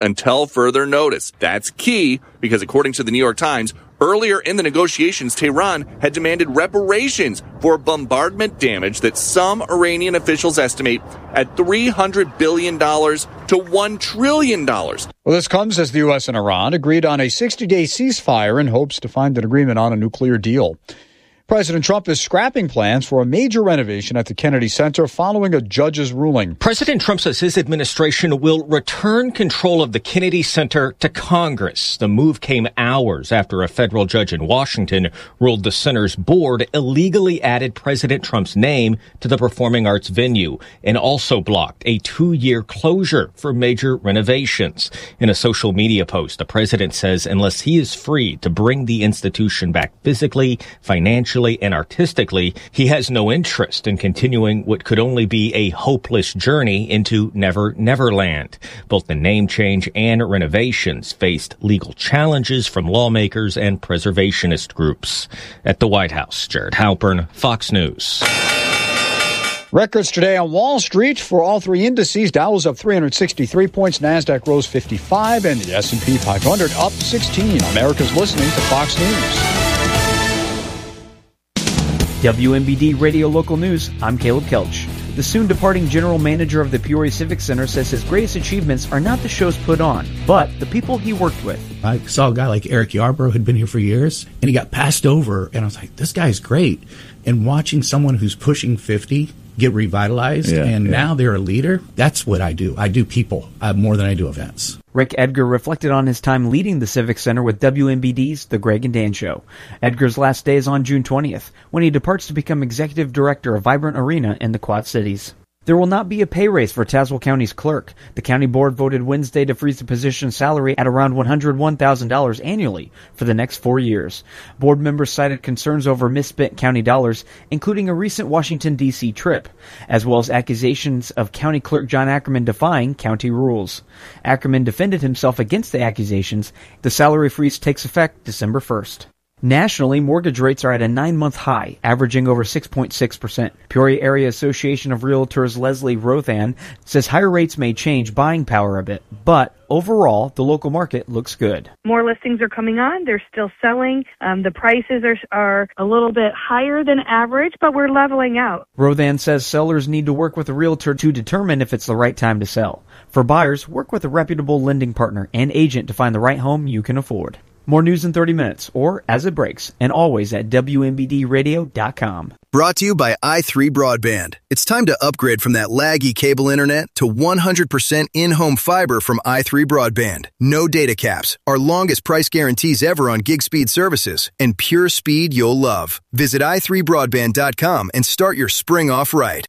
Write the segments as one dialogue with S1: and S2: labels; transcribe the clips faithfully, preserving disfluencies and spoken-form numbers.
S1: until further notice. That's key because according to the New York Times, earlier in the negotiations, Tehran had demanded reparations for bombardment damage that some Iranian officials estimate at three hundred billion dollars to one trillion dollars.
S2: Well, this comes as the U S and Iran agreed on a sixty-day ceasefire in hopes to find an agreement on a nuclear deal. President Trump is scrapping plans for a major renovation at the Kennedy Center following a judge's ruling.
S3: President Trump says his administration will return control of the Kennedy Center to Congress. The move came hours after a federal judge in Washington ruled the center's board illegally added President Trump's name to the performing arts venue and also blocked a two-year closure for major renovations. In a social media post, the president says unless he is free to bring the institution back physically, financially, and artistically, he has no interest in continuing what could only be a hopeless journey into Never Neverland. Both the name change and renovations faced legal challenges from lawmakers and preservationist groups. At the White House, Jared Halpern, Fox News.
S2: Records today on Wall Street for all three indices. Dow was up three hundred sixty-three points, NASDAQ rose fifty-five, and the S and P five hundred up sixteen. America's listening to Fox News.
S4: W M B D Radio Local News, I'm Caleb Kelch. The soon-departing general manager of the Peoria Civic Center says his greatest achievements are not the shows put on, but the people he worked with.
S5: I saw a guy like Eric Yarbrough who'd been here for years, and he got passed over, and I was like, this guy's great. And watching someone who's pushing fifty get revitalized, yeah, and yeah. now they're a leader, that's what I do. I do people uh, more than I do events.
S4: Rick Edgar reflected on his time leading the Civic Center with W M B D's The Greg and Dan Show. Edgar's last day is on June twentieth, when he departs to become executive director of Vibrant Arena in the Quad Cities. There will not be a pay raise for Tazewell County's clerk. The county board voted Wednesday to freeze the position's salary at around one hundred one thousand dollars annually for the next four years. Board members cited concerns over misspent county dollars, including a recent Washington, D C trip, as well as accusations of County Clerk John Ackerman defying county rules. Ackerman defended himself against the accusations. The salary freeze takes effect December first. Nationally, mortgage rates are at a nine-month high, averaging over six point six percent. Peoria Area Association of Realtors Leslie Rothan says higher rates may change buying power a bit, but overall, the local market looks good.
S6: More listings are coming on. They're still selling. Um, the prices are, are a little bit higher than average, but we're leveling out.
S4: Rothan says sellers need to work with a realtor to determine if it's the right time to sell. For buyers, work with a reputable lending partner and agent to find the right home you can afford. More news in thirty minutes, or as it breaks, and always at W M B D radio dot com.
S7: Brought to you by i three Broadband. It's time to upgrade from that laggy cable internet to one hundred percent in-home fiber from i three Broadband. No data caps, our longest price guarantees ever on gig speed services, and pure speed you'll love. Visit i three broadband dot com and start your spring off right.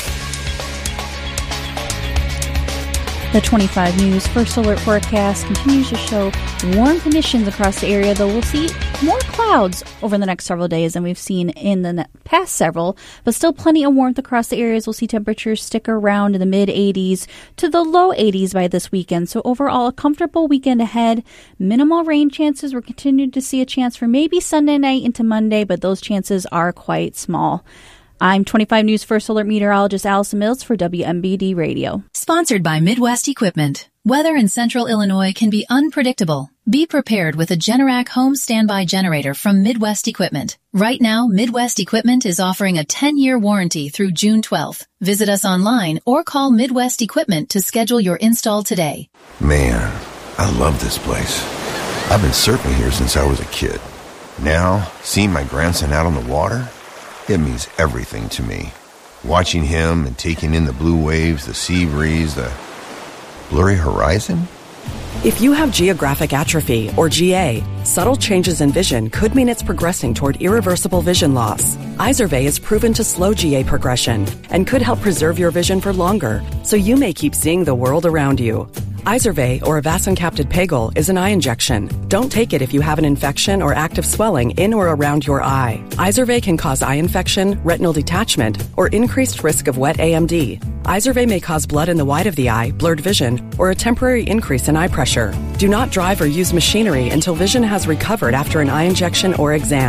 S8: The twenty-five News First Alert forecast continues to show warm conditions across the area, though we'll see more clouds over the next several days than we've seen in the past several, but still plenty of warmth across the areas. We'll see temperatures stick around in the mid eighties to the low eighties by this weekend. So overall, a comfortable weekend ahead. Minimal rain chances. We're continuing to see a chance for maybe Sunday night into Monday, but those chances are quite small. I'm twenty-five News First Alert meteorologist Allison Mills for W M B D Radio.
S9: Sponsored by Midwest Equipment. Weather in central Illinois can be unpredictable. Be prepared with a Generac home standby generator from Midwest Equipment. Right now, Midwest Equipment is offering a ten-year warranty through June twelfth. Visit us online or call Midwest Equipment to schedule your install today.
S10: Man, I love this place. I've been surfing here since I was a kid. Now, seeing my grandson out on the water, it means everything to me. Watching him and taking in the blue waves, the sea breeze, the blurry horizon.
S11: If you have geographic atrophy, or G A, subtle changes in vision could mean it's progressing toward irreversible vision loss. Izervay is proven to slow G A progression and could help preserve your vision for longer, so you may keep seeing the world around you. Izervay, or avacincaptad pegol, is an eye injection. Don't take it if you have an infection or active swelling in or around your eye. Izervay can cause eye infection, retinal detachment, or increased risk of wet A M D. Izervay may cause blood in the white of the eye, blurred vision, or a temporary increase in eye pressure. Do not drive or use machinery until vision has recovered after an eye injection or exam.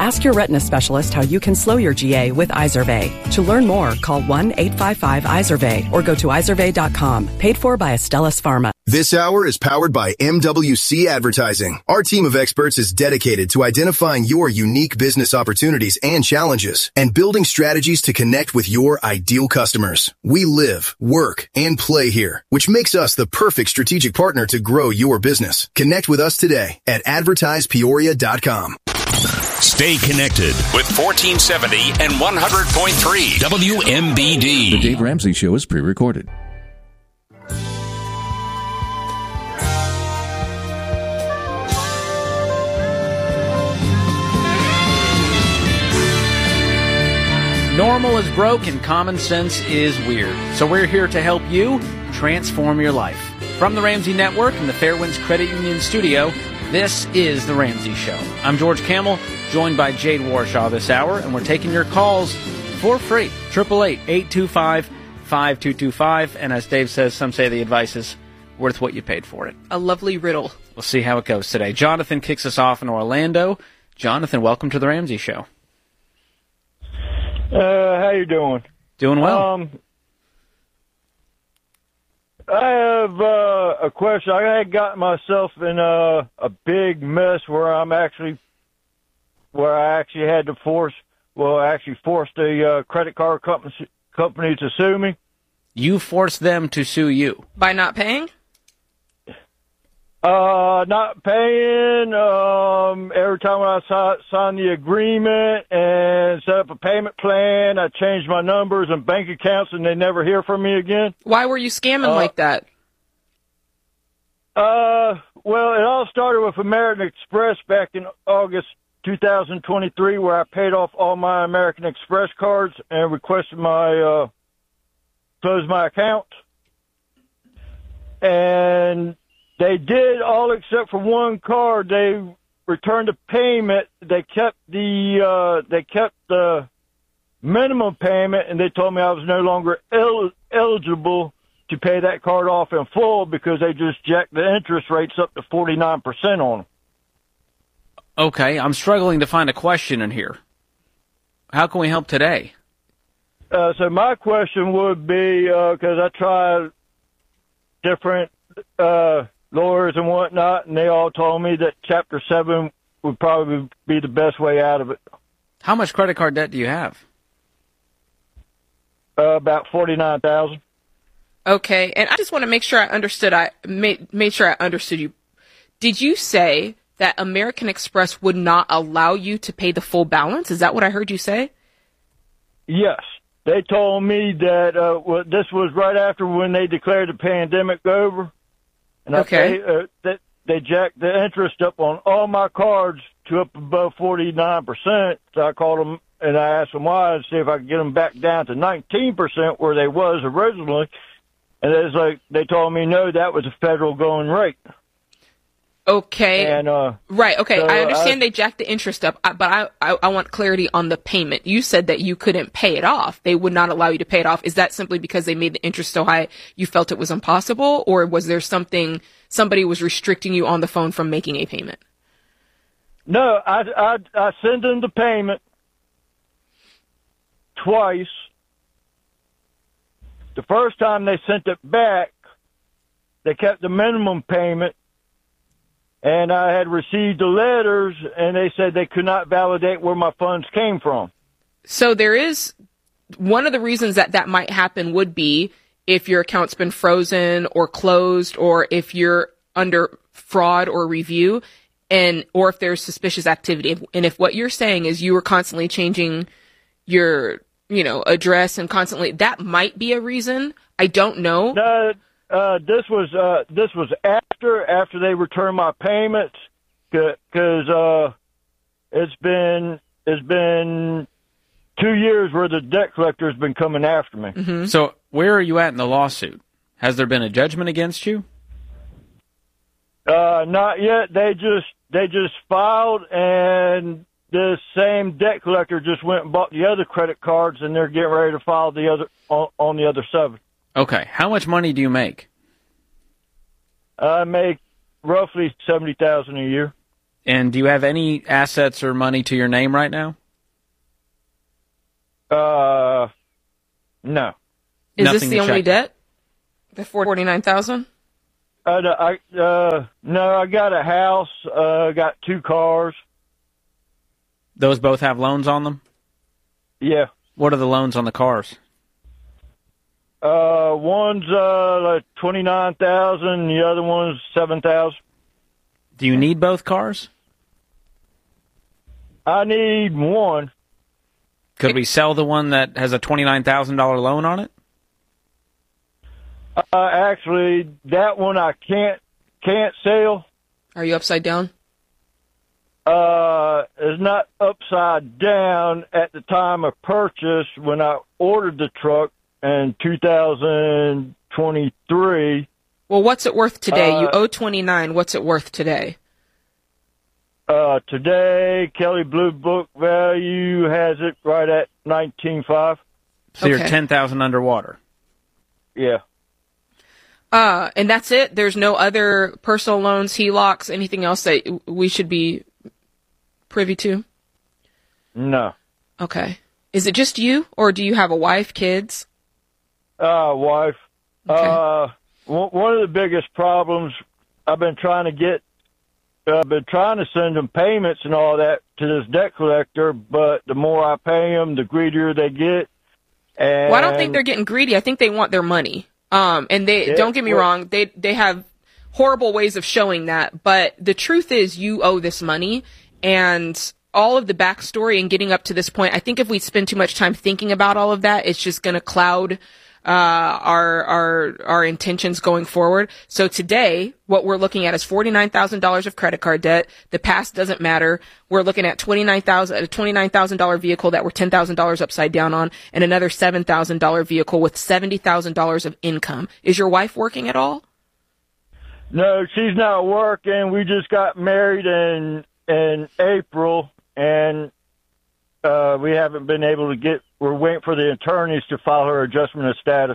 S11: Ask your retina specialist how you can slow your G A with Izervay. To learn more, call one eight five five Izervay or go to izervay dot com. Paid for by Astellas Pharma.
S7: This hour is powered by M W C Advertising. Our team of experts is dedicated to identifying your unique business opportunities and challenges and building strategies to connect with your ideal customers. We live, work, and play here, which makes us the perfect strategic partner to grow your business. Connect with us today at advertise peoria dot com.
S12: Stay connected with fourteen seventy and one hundred point three W M B D.
S13: The Dave Ramsey Show is pre-recorded.
S4: Normal is broke and common sense is weird. So we're here to help you transform your life. From the Ramsey Network and the Fairwinds Credit Union studio, this is The Ramsey Show. I'm George Camel, joined by Jade Warshaw this hour, and we're taking your calls for free. eight eight eight, eight two five, five two two five. And as Dave says, some say the advice is worth what you paid for it.
S14: A lovely riddle.
S4: We'll see how it goes today. Jonathan kicks us off in Orlando. Jonathan, welcome to The Ramsey Show.
S15: Uh, how you doing?
S4: Doing well.
S15: Um, I have uh, a question. I had gotten myself in a, a big mess where I'm actually, where I actually had to force, well, I actually forced a uh, credit card company company to sue me.
S4: You forced them to sue you
S14: by not paying?
S15: Uh, not paying, um, every time when I si- signed the agreement and set up a payment plan, I changed my numbers and bank accounts and they never hear from me again.
S14: Why were you scamming
S15: uh,
S14: like that?
S15: Uh, well, it all started with American Express back in August two thousand twenty-three, where I paid off all my American Express cards and requested my, uh, close my account. And they did all except for one card. They returned the payment. They kept the uh, they kept the minimum payment, and they told me I was no longer el- eligible to pay that card off in full because they just jacked the interest rates up to forty-nine percent on them.
S4: Okay, I'm struggling to find a question in here. How can we help today?
S15: Uh, so my question would be, because uh, I tried different uh, lawyers and whatnot, and they all told me that Chapter seven would probably be the best way out of it.
S4: How much credit card debt do you have?
S15: Uh, about forty-nine thousand dollars.
S14: Okay, and I just want to make sure I understood. I made, made sure I understood you. Did you say that American Express would not allow you to pay the full balance? Is that what I heard you say?
S15: Yes. They told me that uh, well, this was right after when they declared the pandemic over. And
S14: okay.
S15: I paid, uh, that they jacked the interest up on all my cards to up above forty-nine percent. So I called them and I asked them why and see if I could get them back down to nineteen percent where they was originally. And it was like, they told me, no, that was a federal going rate.
S14: Okay.
S15: And, uh,
S14: right. Okay.
S15: so
S14: I understand
S15: I,
S14: they jacked the interest up, but I, I, I want clarity on the payment. You said that you couldn't pay it off. They would not allow you to pay it off. Is that simply because they made the interest so high you felt it was impossible? Or was there something, somebody was restricting you on the phone from making a payment?
S15: No, I, I, I sent them the payment twice. The first time they sent it back, they kept the minimum payment. And I had received the letters, and they said they could not validate where my funds came from.
S14: So there is one of the reasons that that might happen would be if your account's been frozen or closed, or if you're under fraud or review, and or if there's suspicious activity. And if what you're saying is you were constantly changing your, you know, address and constantly, that might be a reason. I don't know.
S15: No. Uh, this was, uh, this was after, after they returned my payments, cause, uh, it's been, it's been two years where the debt collector's been coming after me.
S4: Mm-hmm. So where are you at in the lawsuit? Has there been a judgment against you?
S15: Uh, not yet. They just, they just filed, and the same debt collector just went and bought the other credit cards, and they're getting ready to file the other, on, on the other seven.
S4: Okay. How much money do you make?
S15: I make roughly seventy thousand dollars a year.
S16: And do you have any assets or money to your name right now?
S15: Uh, no.
S14: Is
S16: Nothing
S14: this the
S16: to
S14: only
S16: check.
S14: debt? The forty-nine thousand?
S15: Uh, no, I, uh, no, I got a house, uh, got two cars.
S16: Those both have loans on them?
S15: Yeah.
S16: What are the loans on the cars?
S15: Uh, one's, uh, like twenty-nine thousand, the other one's seven thousand.
S16: Do you need both cars?
S15: I need one.
S16: Could we sell the one that has a twenty-nine thousand dollars loan on it?
S15: Uh, actually, that one I can't, can't sell.
S14: Are you upside down?
S15: Uh, it's not upside down at the time of purchase when I ordered the truck in two thousand twenty-three.
S14: Well, what's it worth today?
S15: Uh,
S14: you owe twenty-nine. What's it worth today?
S15: Uh, today, Kelly Blue Book value has it right at nineteen five.
S16: So you're ten thousand underwater.
S15: Yeah.
S14: Uh, and that's it? There's no other personal loans, H E L O Cs, anything else that we should be privy to?
S15: No.
S14: Okay. Is it just you, or do you have a wife, kids?
S15: Uh, wife.
S14: Okay.
S15: Uh, one one of the biggest problems I've been trying to get, uh, I've been trying to send them payments and all that to this debt collector, but the more I pay them, the greedier they get. And
S14: Well, I don't think they're getting greedy. I think they want their money. Um, and they,
S15: Yeah,
S14: don't get me
S15: well-
S14: wrong, they, they have horrible ways of showing that, but the truth is you owe this money, and all of the backstory and getting up to this point, I think if we spend too much time thinking about all of that, it's just gonna cloud, uh, our, our, our intentions going forward. So today, what we're looking at is forty-nine thousand dollars of credit card debt. The past doesn't matter. We're looking at twenty-nine thousand, a twenty-nine thousand dollars vehicle that we're ten thousand dollars upside down on, and another seven thousand dollars vehicle with seventy thousand dollars of income. Is your wife working at all?
S15: No, she's not working. We just got married in, in April, and, uh, we haven't been able to get, we're waiting for the attorneys to file her adjustment of status.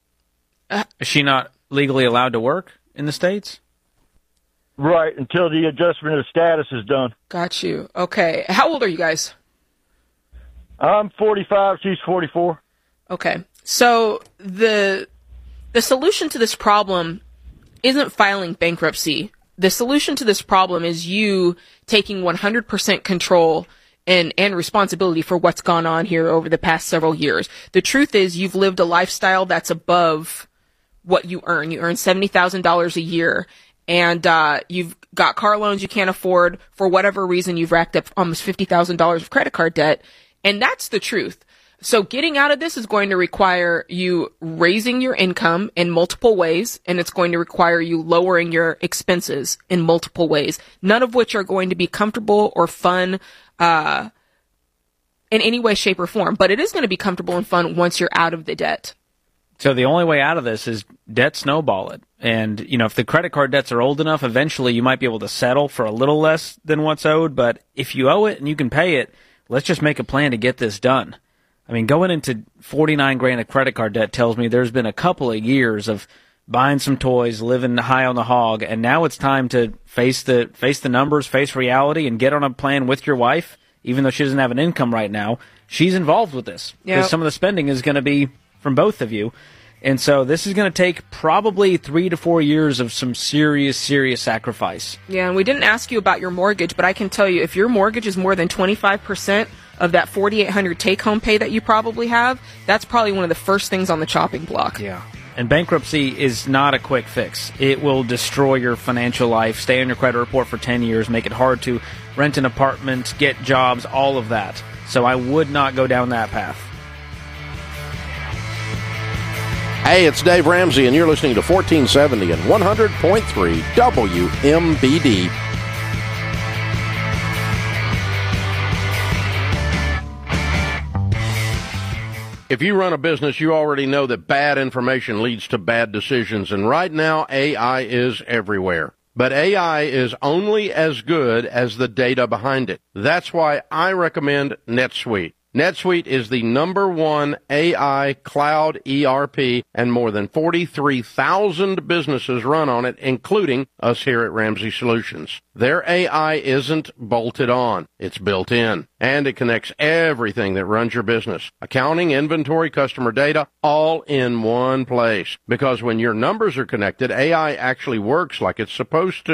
S16: Is she not legally allowed to work in the States?
S15: Right, until the adjustment of status is done.
S14: Got you. Okay. How old are you guys?
S15: I'm forty-five, she's forty-four.
S14: Okay. So the the solution to this problem isn't filing bankruptcy. The solution to this problem is you taking one hundred percent control and, and responsibility for what's gone on here over the past several years. The truth is you've lived a lifestyle that's above what you earn. You earn seventy thousand dollars a year, and uh you've got car loans you can't afford. For whatever reason, you've racked up almost fifty thousand dollars of credit card debt, and that's the truth. So getting out of this is going to require you raising your income in multiple ways, and it's going to require you lowering your expenses in multiple ways, none of which are going to be comfortable or fun uh in any way, shape, or form. But it is going to be comfortable and fun once you're out of the debt.
S16: So the only way out of this is debt snowball it. And, you know, if the credit card debts are old enough, eventually you might be able to settle for a little less than what's owed. But if you owe it and you can pay it, let's just make a plan to get this done. I mean, going into forty-nine grand of credit card debt tells me there's been a couple of years of buying some toys, living high on the hog, and now it's time to face the face the numbers, face reality, and get on a plan with your wife, even though she doesn't have an income right now. She's involved with this because
S14: Yep.
S16: some of the spending is going to be from both of you. And so this is going to take probably three to four years of some serious, serious sacrifice.
S14: Yeah, and we didn't ask you about your mortgage, but I can tell you if your mortgage is more than twenty-five percent of that forty-eight hundred take-home pay that you probably have, that's probably one of the first things on the chopping block.
S16: Yeah. And bankruptcy is not a quick fix. It will destroy your financial life, stay on your credit report for ten years, make it hard to rent an apartment, get jobs, all of that. So I would not go down that path.
S17: Hey, it's Dave Ramsey, and you're listening to fourteen seventy and one hundred point three W M B D. If you run a business, you already know that bad information leads to bad decisions, and right now A I is everywhere. But A I is only as good as the data behind it. That's why I recommend NetSuite. NetSuite is the number one A I cloud E R P, and more than forty-three thousand businesses run on it, including us here at Ramsey Solutions. Their A I isn't bolted on. It's built in. And it connects everything that runs your business. Accounting, inventory, customer data, all in one place. Because when your numbers are connected, A I actually works like it's supposed to.